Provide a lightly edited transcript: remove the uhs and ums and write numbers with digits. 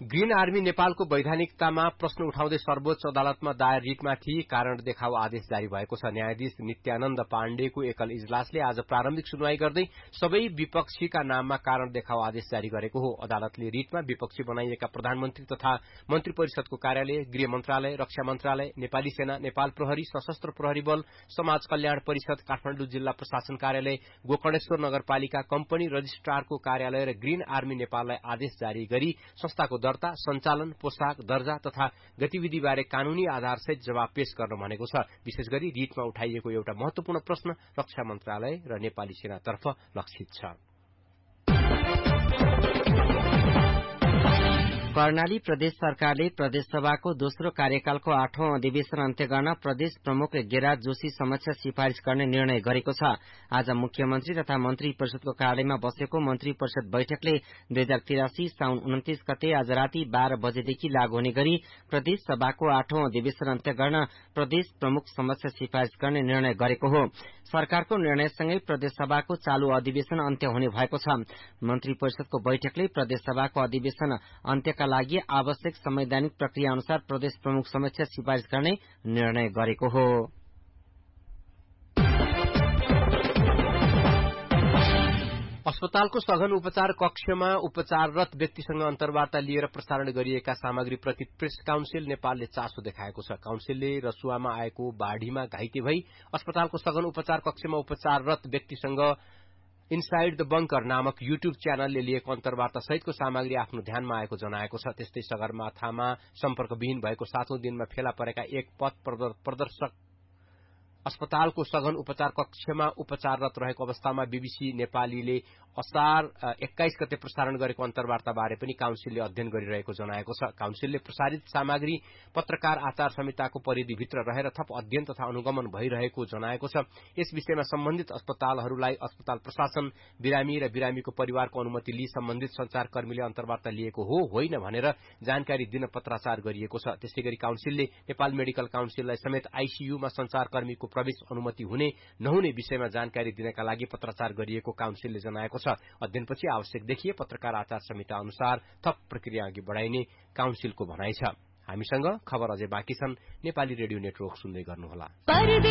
Green army नेपालको वैधानिकतामा प्रश्न उठाउँदै सर्वोच्च अदालतमा दायर रिटमाथि कारण देखाउ आदेश जारी भएको छ। न्यायाधीश नित्यानन्द पाण्डेको एकल इजलासले आज प्रारम्भिक सुनवाई गर्दै सबै विपक्षीका नाममा कारण देखाउ आदेश जारी गरेको हो। अदालतले रिटमा विपक्षी बनाइएका प्रधानमन्त्री तथा मन्त्री परिषदको कार्यालय, गृह मन्त्रालय, रक्षा मन्त्रालय, नेपाली सेना, नेपाल प्रहरी, सशस्त्र प्रहरी बल, समाज कल्याण परिषद, काठमाडौँ जिल्ला प्रशासन कार्यालय, गोकर्णेश्वर नगरपालिका, कम्पनी रजिस्ट्रारको कार्यालय र ग्रीन आर्मी नेपाललाई आदेश जारी गरी संस्थाको दर्ता, सञ्चालन, पोशाक, दर्जा तथा गतिविधिबारे कानूनी आधारसहित जवाब पेश गर्न भनेको छ। विशेष गरी रिटमा उठाइएको एउटा महत्वपूर्ण प्रश्न रक्षा मन्त्रालय र नेपाली सेनातर्फ लक्षित छ। कर्णाली प्रदेश सरकारले प्रदेशसभाको दोस्रो कार्यकालको 8औं अधिवेशन अन्त्य गर्न प्रदेश प्रमुख गिरिराज जोशी समक्ष सिफारिश गर्ने निर्णय गरेको छ। आज मुख्यमन्त्री तथा मन्त्री परिषदको कार्यालयमा बसेको मन्त्री परिषद बैठकले 2083 साउन 29 गते आज राति 12 बजेदेखि लागू हुने गरी प्रदेश सभाको 8औं अधिवेशन अन्त्य गर्न प्रदेश प्रमुख समक्ष सिफारिश गर्ने निर्णय गरेको हो। सरकारको निर्णयसँगै प्रदेश सभाको चालू अधिवेशन अन्त्य हुने भएको छ। मन्त्री परिषदको बैठकले प्रदेश सभाको अधिवेशन अन्त्यका लागि आवश्यक संवैधानिक प्रक्रिया अनुसार प्रदेश प्रमुख समक्ष सिफारिश गर्ने निर्णय गरेको हो। अस्पतालको सघन उपचार कक्षमा उपचाररत व्यक्तिसँग अन्तर्वार्ता लिएर प्रसारण गरिएका सामग्रीप्रति प्रेस काउन्सिल नेपालले चासो देखाएको छ। काउन्सिलले रसुवामा आएको बाढ़ीमा घाइते भई अस्पतालको सघन उपचार कक्षमा उपचाररत व्यक्तिसँग इनसाइड द बंकर नामक युट्युब च्यानलले लिएको अन्तर्वार्ता सहितको सामग्री आफ्नो ध्यानमा आएको जनाएको छ। त्यस्तै सगरमाथामा सम्पर्कविहीन भएको 7औं दिनमा फेला परेका एक पथ प्रदर्शक अस्पतालको सघन उपचार कक्षमा उपचाररत रहेको अवस्थामा बीबीसी नेपालीले असार 21 गते प्रसारण गरेको अन्तर्वार्ता बारे पनि काउन्सिलले अध्ययन गरिरहेको जनाएको छ। काउन्सिलले प्रसारित सामग्री पत्रकार आचार संहिताको परिधिभित्र रहेर थप अध्ययन तथा अनुगमन भइरहेको जनाएको छ। यस विषयमा सम्बन्धित अस्पतालहरूलाई अस्पताल प्रशासन, बिरामी र बिरामीको परिवारको अनुमति लिई सम्बन्धित संचारकर्मीले अन्तर्वार्ता लिएको हो होइन भनेर जानकारी दिन पत्राचार गरिएको छ। त्यसैगरी काउन्सिलले नेपाल मेडिकल काउन्सिललाई समेत आईसीयूमा संचारकर्मीको प्रवेश अनुमति हुने नहुने विषयमा जानकारी दिनका लागि पत्राचार गरिएको काउन्सिलले जनाएको छ। अध्ययनपछि आवश्यक देखिए पत्रकार आचार संहिता अनुसार थप प्रक्रिया अघि बढ़ाइने काउन्सिलको भनाइ छ। हामीसँग खबर अझै बाँकी छन्। नेपाली रेडियो नेटवर्क सुन्दै गर्नुहोला।